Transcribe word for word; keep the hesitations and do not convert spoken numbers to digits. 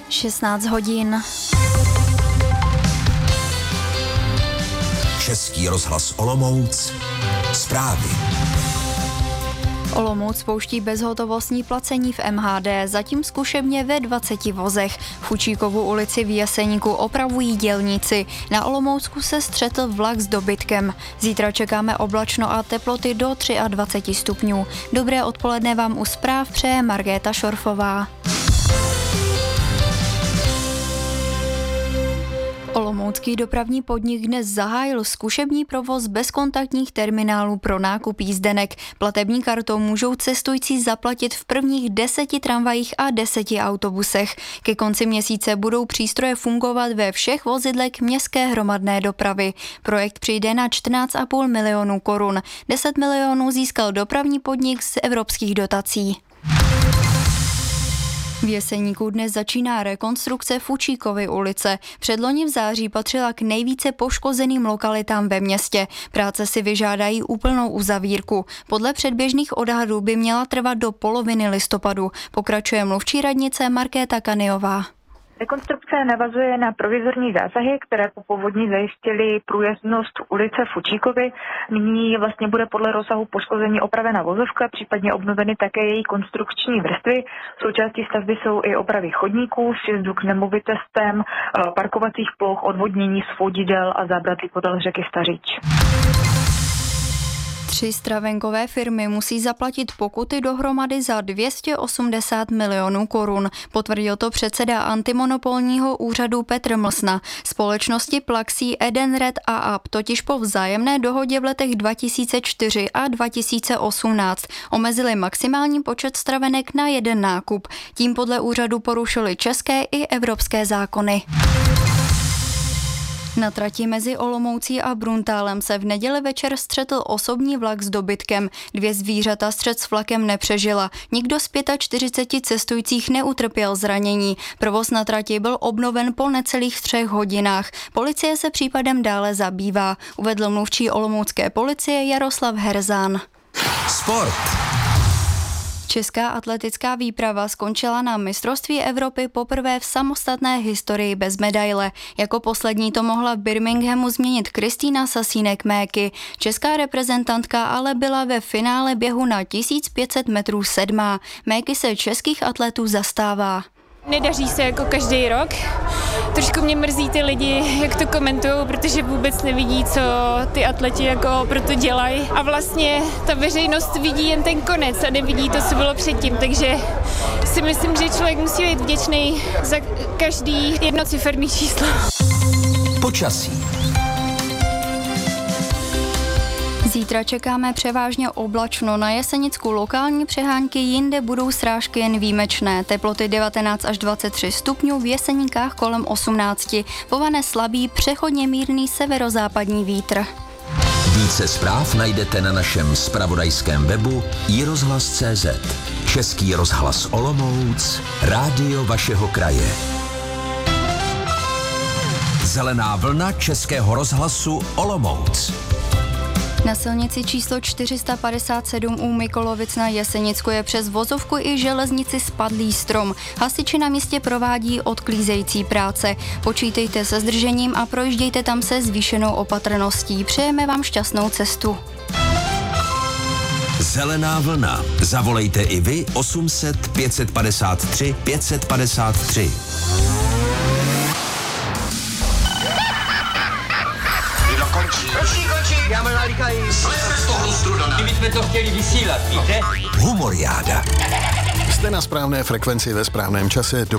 šestnáct hodin. Český rozhlas Olomouc. Zprávy. Olomouc spouští bezhotovostní placení v M H D, zatím zkušebně ve dvaceti vozech. Fučíkovu ulici v Jeseníku opravují dělníci. Na Olomoucku se střetl vlak s dobytkem. Zítra čekáme oblačno a teploty do dvacet tři stupňů. Dobré odpoledne vám u zpráv přeje Markéta Šorfová. Olomoucký dopravní podnik dnes zahájil zkušební provoz bezkontaktních terminálů pro nákup jízdenek. Platební kartou můžou cestující zaplatit v prvních deseti tramvajích a deseti autobusech. Ke konci měsíce budou přístroje fungovat ve všech vozidlech městské hromadné dopravy. Projekt přijde na čtrnáct a půl milionů korun. deset milionů získal dopravní podnik z evropských dotací. V Jeseníku dnes začíná rekonstrukce Fučíkovy ulice. Předloni v září patřila k nejvíce poškozeným lokalitám ve městě. Práce si vyžádají úplnou uzavírku. Podle předběžných odhadů by měla trvat do poloviny listopadu. Pokračuje mluvčí radnice Markéta Kaniová. Rekonstrukce navazuje na provizorní zásahy, které po povodní zajistily průjezdnost ulice Fučíkovy. Nyní vlastně bude podle rozsahu poškození opravena vozovka, případně obnoveny také její konstrukční vrstvy. Součástí stavby jsou i opravy chodníků, sjezdu k nemovitostem, parkovacích ploch, odvodnění svodidel a zábradlí podél řeky Stařič. Tři stravenkové firmy musí zaplatit pokuty dohromady za dvě stě osmdesát milionů korun. Potvrdil to předseda antimonopolního úřadu Petr Mlsna. Společnosti Plaxi, Edenred a A P totiž po vzájemné dohodě v letech dva tisíce čtyři a dva tisíce osmnáct omezili maximální počet stravenek na jeden nákup. Tím podle úřadu porušili české i evropské zákony. Na trati mezi Olomoucí a Bruntálem se v neděli večer střetl osobní vlak s dobytkem. Dvě zvířata střet s vlakem nepřežila. Nikdo z čtyřiceti pěti cestujících neutrpěl zranění. Provoz na trati byl obnoven po necelých třech hodinách. Policie se případem dále zabývá, uvedl mluvčí olomoucké policie Jaroslav Herzán. Sport. Česká atletická výprava skončila na mistrovství Evropy poprvé v samostatné historii bez medaile. Jako poslední to mohla v Birminghamu změnit Kristýna Sasínek-Méky. Česká reprezentantka ale byla ve finále běhu na tisíc pět set metrů sedmá. Méky se českých atletů zastává. Nedaří se jako každý rok. Trošku mě mrzí ty lidi, jak to komentují, protože vůbec nevidí, co ty atleti jako proto dělají. A vlastně ta veřejnost vidí jen ten konec a nevidí to, co bylo předtím. Takže si myslím, že člověk musí být vděčný za každý jednociferný číslo. Počasí. Zítra čekáme převážně oblačno, na Jesenicku lokální přehánky, jinde budou srážky jen výjimečné. Teploty devatenáct až dvacet tři stupňů, v Jeseníkách kolem osmnáct. Povane slabý, přechodně mírný severozápadní vítr. Více zpráv najdete na našem zpravodajském webu i rozhlas tečka cé zet. Český rozhlas Olomouc, rádio vašeho kraje. Zelená vlna Českého rozhlasu Olomouc. Na silnici číslo čtyři sta padesát sedm u Mikolovic na Jesenicku je přes vozovku i železnici spadlý strom. Hasiči na místě provádí odklízející práce. Počítejte se zdržením a projíždějte tam se zvýšenou opatrností. Přejeme vám šťastnou cestu. Zelená vlna. Zavolejte i vy osm set pět set padesát tři pět set padesát tři. Končí, končí, já mám nalíkají. Jsme z toho strudaná. My jsme to chtěli vysílat, víte? Humoriáda. Jste na správné frekvenci ve správném čase.